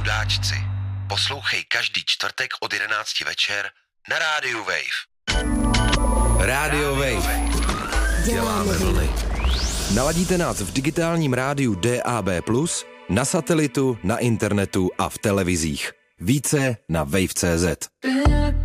chudáčci. Poslouchej každý čtvrtek od 11 večer na rádiu Wave. Rádio Wave. Děláme vlny. Naladíte nás v digitálním rádiu DAB+, na satelitu, na internetu a v televizích. Více na wave.cz.